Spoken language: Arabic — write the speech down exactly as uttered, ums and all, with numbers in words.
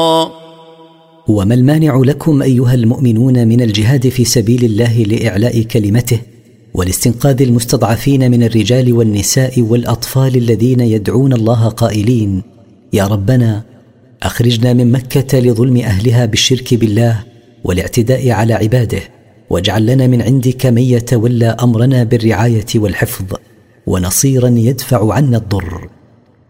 وما المانع لكم أيها المؤمنون من الجهاد في سبيل الله لإعلاء كلمته ولاستنقاذ المستضعفين من الرجال والنساء والأطفال الذين يدعون الله قائلين: يا ربنا أخرجنا من مكة لظلم أهلها بالشرك بالله والاعتداء على عباده، واجعل لنا من عندك من يتولى أمرنا بالرعاية والحفظ ونصيرا يدفع عنا الضر.